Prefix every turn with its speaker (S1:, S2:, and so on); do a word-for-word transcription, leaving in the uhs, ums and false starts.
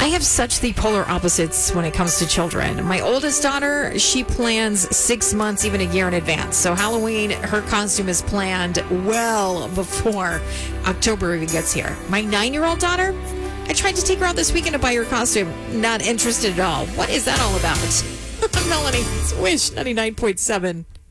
S1: I have such the polar opposites when it comes to children. My oldest daughter, she plans six months, even a year in advance. So Halloween, her costume is planned well before October even gets here. My nine-year-old daughter, I tried to take her out this weekend to buy her costume. Not interested at all. What is that all about? Melanie, it's Wish ninety-nine point seven.